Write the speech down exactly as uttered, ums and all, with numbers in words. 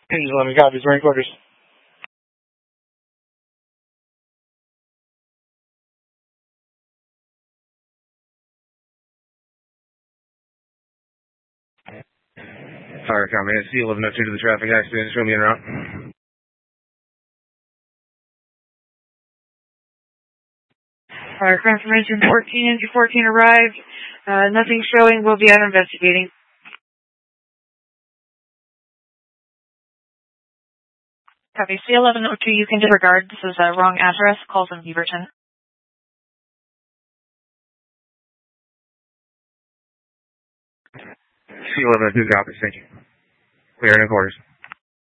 Angel eleven copies, we're in quarters. Fire comment, C eleven oh two to the traffic accident, show me en route. Fire confirmation, fourteen N G fourteen arrived. Uh, nothing showing, we'll be out investigating. Copy, C eleven oh two, you can disregard. This is a wrong address, calls in Beaverton. C eleven oh two copies, thank you. Clear in quarters.